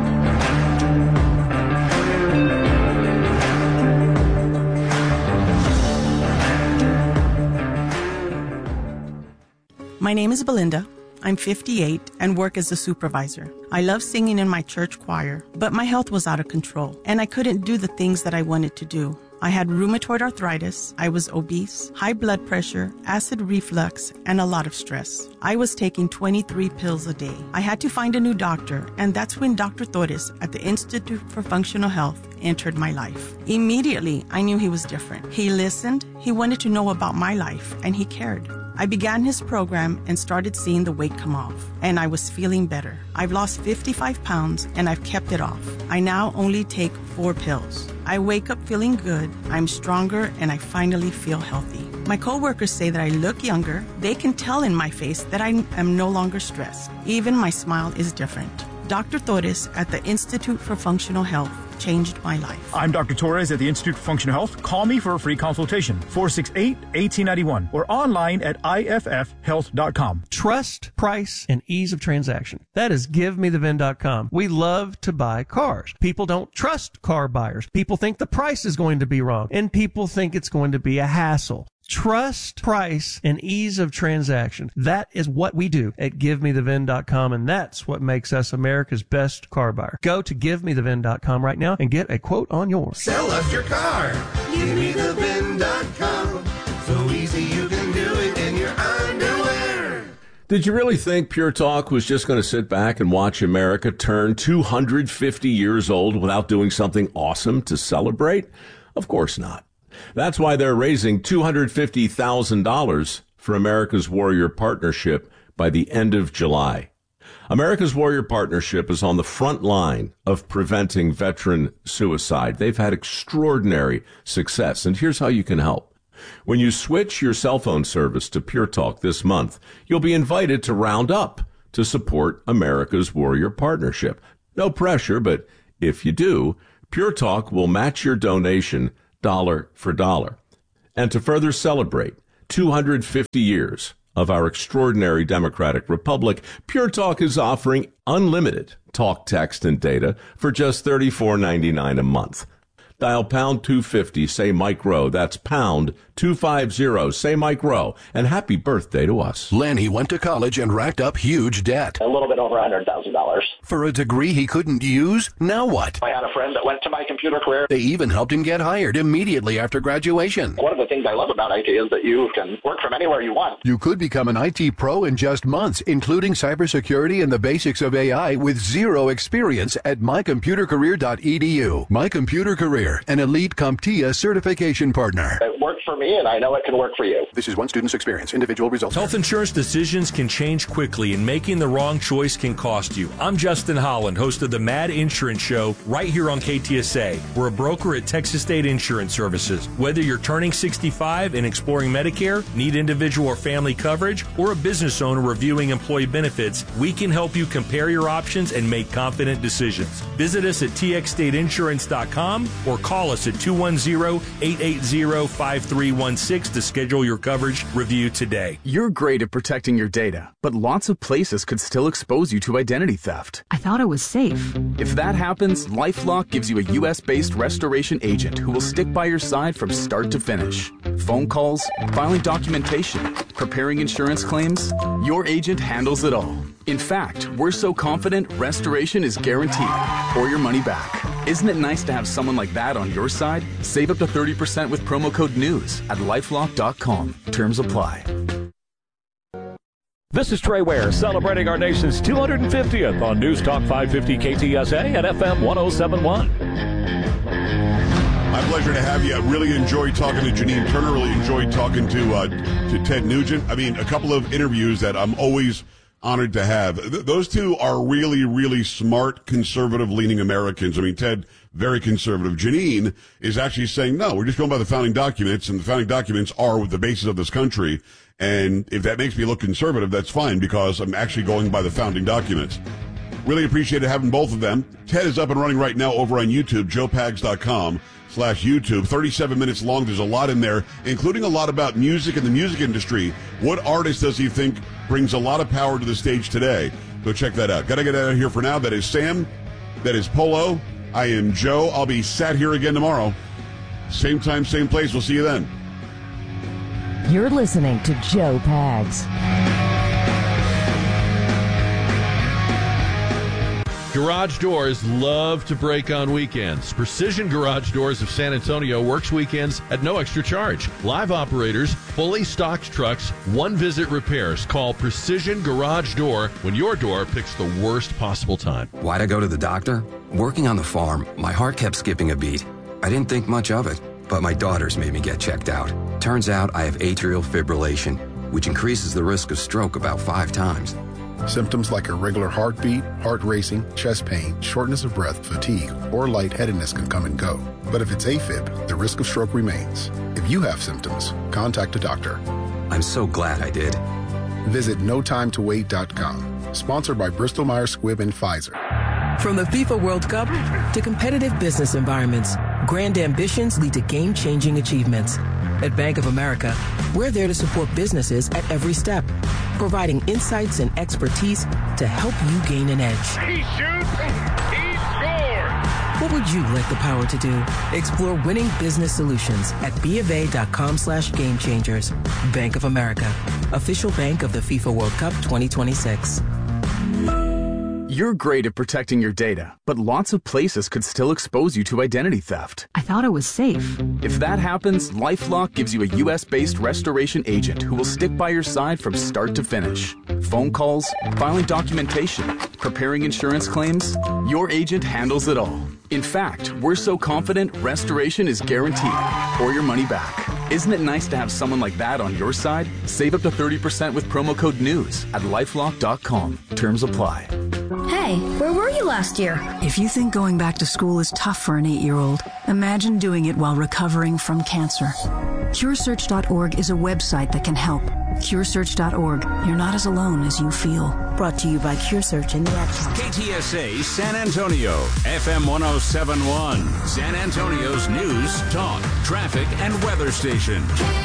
My name is Belinda. I'm 58 and work as a supervisor. I love singing in my church choir, but my health was out of control and I couldn't do the things that I wanted to do. I had rheumatoid arthritis, I was obese, high blood pressure, acid reflux, and a lot of stress. I was taking 23 pills a day. I had to find a new doctor, and that's when Dr. Torres at the Institute for Functional Health entered my life. Immediately, I knew he was different. He listened, he wanted to know about my life, and he cared. I began his program and started seeing the weight come off, and I was feeling better. I've lost 55 pounds, and I've kept it off. I now only take 4 pills. I wake up feeling good, I'm stronger, and I finally feel healthy. My coworkers say that I look younger. They can tell in my face that I am no longer stressed. Even my smile is different. Dr. Torres at the Institute for Functional Health changed my life. I'm Dr. Torres at the Institute for Functional Health. Call me for a free consultation, 468-1891, or online at iffhealth.com. Trust, price, and ease of transaction. That is GiveMeTheVin.com. We love to buy cars. People don't trust car buyers. People think the price is going to be wrong, and people think it's going to be a hassle. Trust, price, and ease of transaction. That is what we do at GiveMeTheVin.com, and that's what makes us America's best car buyer. Go to GiveMeTheVin.com right now and get a quote on yours. Sell us your car. GiveMeTheVin.com. So easy you can do it in your underwear. Did you really think Pure Talk was just going to sit back and watch America turn 250 years old without doing something awesome to celebrate? Of course not. That's why they're raising $250,000 for America's Warrior Partnership by the end of July. America's Warrior Partnership is on the front line of preventing veteran suicide. They've had extraordinary success, and here's how you can help. When you switch your cell phone service to Pure Talk this month, you'll be invited to round up to support America's Warrior Partnership. No pressure, but if you do, Pure Talk will match your donation dollar for dollar. And to further celebrate 250 years of our extraordinary democratic republic, Pure Talk is offering unlimited talk, text, and data for just $34.99 a month. Dial pound 250, say Mike Rowe. That's pound 250, say Mike Rowe. And happy birthday to us. Lenny went to college and racked up huge debt. A little bit over $100,000. For a degree he couldn't use? Now what? I had a friend that went to My Computer Career. They even helped him get hired immediately after graduation. One of the things I love about IT is that you can work from anywhere you want. You could become an IT pro in just months, including cybersecurity and the basics of AI with zero experience at mycomputercareer.edu. My Computer Career, an elite CompTIA certification partner. It worked for me, and I know it can work for you. This is one student's experience. Individual results. Health insurance decisions can change quickly, and making the wrong choice can cost you. I'm Justin Holland, host of the Mad Insurance Show, right here on KTSA. We're a broker at Texas State Insurance Services. Whether you're turning 65 and exploring Medicare, need individual or family coverage, or a business owner reviewing employee benefits, we can help you compare your options and make confident decisions. Visit us at txstateinsurance.com or call us at 210-880-5316 to schedule your coverage review today. You're great at protecting your data, but lots of places could still expose you to identity theft. I thought it was safe. If that happens, LifeLock gives you a U.S.-based restoration agent who will stick by your side from start to finish. Phone calls, filing documentation, preparing insurance claims, your agent handles it all. In fact, we're so confident restoration is guaranteed or your money back. Isn't it nice to have someone like that on your side? Save up to 30% with promo code NEWS at LifeLock.com. Terms apply. This is Trey Ware celebrating our nation's 250th on News Talk 550 KTSA and FM 1071. My pleasure to have you. I really enjoyed talking to Janine Turner. Really enjoyed talking to Ted Nugent. I mean, a couple of interviews that I'm always honored to have. Those two are really, really smart, conservative-leaning Americans. I mean, Ted, very conservative. Janine is actually saying, no, we're just going by the founding documents, and the founding documents are the basis of this country. And if that makes me look conservative, that's fine, because I'm actually going by the founding documents. Really appreciated having both of them. Ted is up and running right now over on YouTube, joepags.com/YouTube. 37 minutes long. There's a lot in there, including a lot about music and the music industry. What artist does he think brings a lot of power to the stage today? Go check that out. Got to get out of here for now. That is Sam. That is Polo. I am Joe. I'll be sat here again tomorrow. Same time, same place. We'll see you then. You're listening to Joe Pags. Garage Doors love to break on weekends. Precision Garage Doors of San Antonio works weekends at no extra charge. Live operators, fully stocked trucks, one-visit repairs. Call Precision Garage Door when your door picks the worst possible time. Why'd I go to the doctor? Working on the farm, my heart kept skipping a beat. I didn't think much of it, but my daughters made me get checked out. Turns out I have atrial fibrillation, which increases the risk of stroke about 5 times. Symptoms like irregular heartbeat, heart racing, chest pain, shortness of breath, fatigue, or lightheadedness can come and go. But if it's AFib, the risk of stroke remains. If you have symptoms, contact a doctor. I'm so glad I did. Visit NoTimeToWait.com. Sponsored by Bristol Myers Squibb and Pfizer. From the FIFA World Cup to competitive business environments, grand ambitions lead to game-changing achievements. At Bank of America, we're there to support businesses at every step, providing insights and expertise to help you gain an edge. He shoots, he scores! What would you like the power to do? Explore winning business solutions at BofA.com/gamechangers. Bank of America, official bank of the FIFA World Cup 2026. You're great at protecting your data, but lots of places could still expose you to identity theft. I thought it was safe. If that happens, LifeLock gives you a U.S.-based restoration agent who will stick by your side from start to finish. Phone calls, filing documentation, preparing insurance claims, your agent handles it all. In fact, we're so confident restoration is guaranteed or your money back. Isn't it nice to have someone like that on your side? Save up to 30% with promo code NEWS at LifeLock.com. Terms apply. Hey, where were you last year? If you think going back to school is tough for an 8-year-old, imagine doing it while recovering from cancer. CureSearch.org is a website that can help. CureSearch.org. You're not as alone as you feel. Brought to you by CureSearch and the Ad Council. KTSA San Antonio, FM 107.1. San Antonio's news, talk, traffic, and weather station.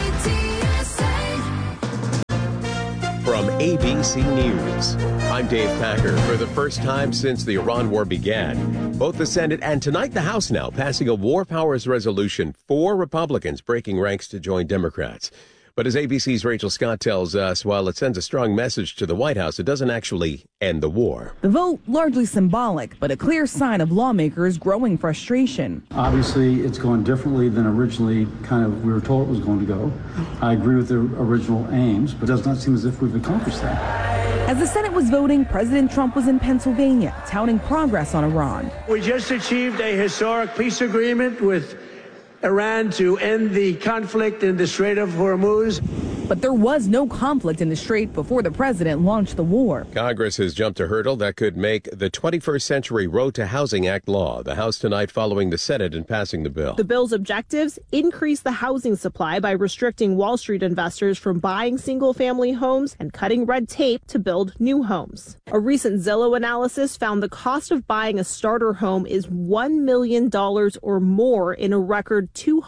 From ABC News, I'm Dave Packer. For the first time since the Iran war began, both the Senate and tonight the House now passing a war powers resolution, 4 Republicans breaking ranks to join Democrats. But as ABC's Rachel Scott tells us, while it sends a strong message to the White House, it doesn't actually end the war. The vote largely symbolic, but a clear sign of lawmakers' growing frustration. Obviously, it's going differently than originally we were told it was going to go. I agree with the original aims, but it does not seem as if we've accomplished that. As the Senate was voting, President Trump was in Pennsylvania, touting progress on Iran. We just achieved a historic peace agreement with Iran to end the conflict in the Strait of Hormuz. But there was no conflict in the Strait before the president launched the war. Congress has jumped a hurdle that could make the 21st Century Road to Housing Act law. The House tonight following the Senate in passing the bill. The bill's objectives: increase the housing supply by restricting Wall Street investors from buying single-family homes and cutting red tape to build new homes. A recent Zillow analysis found the cost of buying a starter home is $1 million or more in a record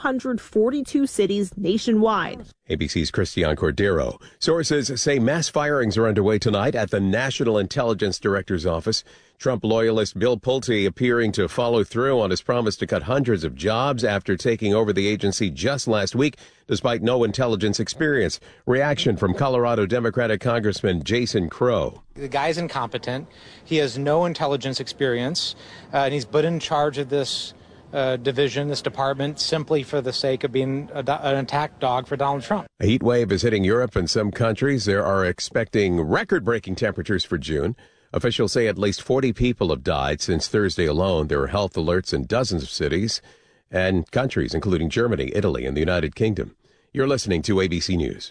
242 cities nationwide. ABC's Christian Cordero. Sources say mass firings are underway tonight at the National Intelligence Director's office. Trump loyalist Bill Pulte appearing to follow through on his promise to cut hundreds of jobs after taking over the agency just last week, despite no intelligence experience. Reaction from Colorado Democratic Congressman Jason Crow. The guy's incompetent. He has no intelligence experience, and he's put in charge of this division, this department, simply for the sake of being an attack dog for Donald Trump. A heat wave is hitting Europe and some countries. There are expecting record-breaking temperatures for June. Officials say at least 40 people have died since Thursday alone. There are health alerts in dozens of cities and countries, including Germany, Italy, and the United Kingdom. You're listening to ABC News.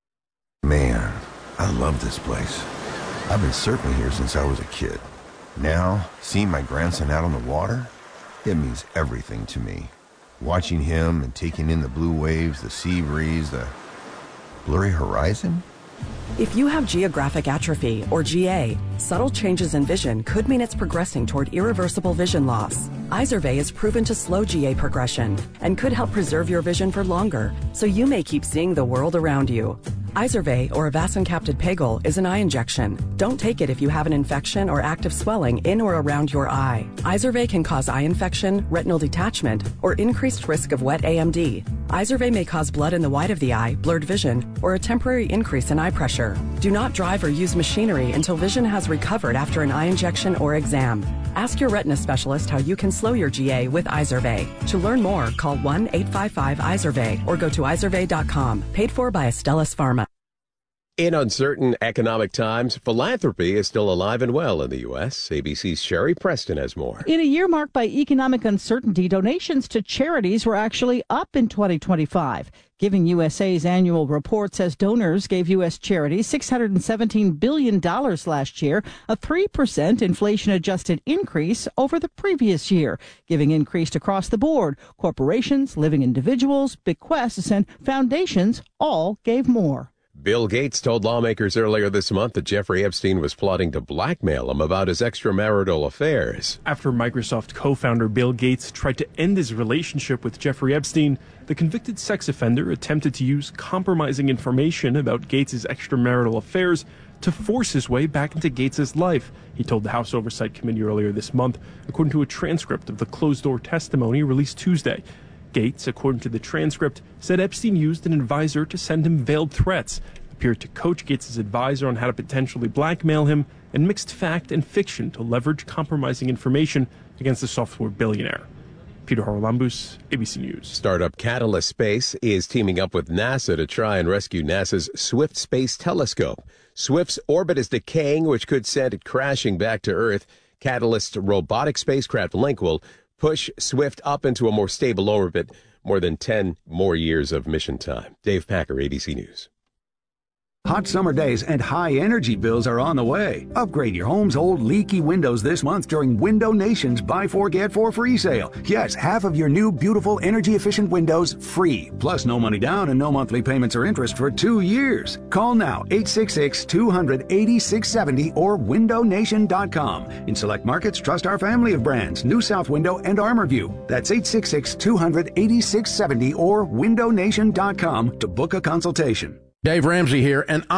Man, I love this place. I've been surfing here since I was a kid. Now, seeing my grandson out on the water, it means everything to me. Watching him and taking in the blue waves, the sea breeze, the blurry horizon. If you have geographic atrophy, or GA, subtle changes in vision could mean it's progressing toward irreversible vision loss. Izervay is proven to slow GA progression and could help preserve your vision for longer, so you may keep seeing the world around you. Izervay, or avacincaptad pegol, is an eye injection. Don't take it if you have an infection or active swelling in or around your eye. Izervay can cause eye infection, retinal detachment, or increased risk of wet AMD. Izervay may cause blood in the white of the eye, blurred vision, or a temporary increase in eye pressure. Do not drive or use machinery until vision has recovered after an eye injection or exam. Ask your retina specialist how you can slow your GA with Izervay. To learn more, call 1-855-IZERVAY or go to izervay.com. Paid for by Astellas Pharma. In uncertain economic times, philanthropy is still alive and well in the U.S. ABC's Sherry Preston has more. In a year marked by economic uncertainty, donations to charities were actually up in 2025. Giving USA's annual report says donors gave U.S. charities $617 billion last year, a 3% inflation-adjusted increase over the previous year. Giving increased across the board. Corporations, living individuals, bequests, and foundations all gave more. Bill Gates told lawmakers earlier this month that Jeffrey Epstein was plotting to blackmail him about his extramarital affairs. After Microsoft co-founder Bill Gates tried to end his relationship with Jeffrey Epstein, the convicted sex offender attempted to use compromising information about Gates' extramarital affairs to force his way back into Gates' life, he told the House Oversight Committee earlier this month, according to a transcript of the closed-door testimony released Tuesday. Gates, according to the transcript, said Epstein used an advisor to send him veiled threats, appeared to coach Gates' advisor on how to potentially blackmail him, and mixed fact and fiction to leverage compromising information against the software billionaire. Peter Haralambous, ABC News. Startup Catalyst Space is teaming up with NASA to try and rescue NASA's Swift Space Telescope. Swift's orbit is decaying, which could send it crashing back to Earth. Catalyst's robotic spacecraft Link will push Swift up into a more stable orbit. More than 10 more years of mission time. Dave Packer, ABC News. Hot summer days and high energy bills are on the way. Upgrade your home's old leaky windows this month during Window Nation's Buy 4 Get 4 free sale. Yes, half of your new beautiful energy efficient windows free. Plus no money down and no monthly payments or interest for 2 years. Call now 866-200-8670 or windownation.com. In select markets, trust our family of brands, New South Window and ArmorView. That's 866-200-8670 or windownation.com to book a consultation. Dave Ramsey here, and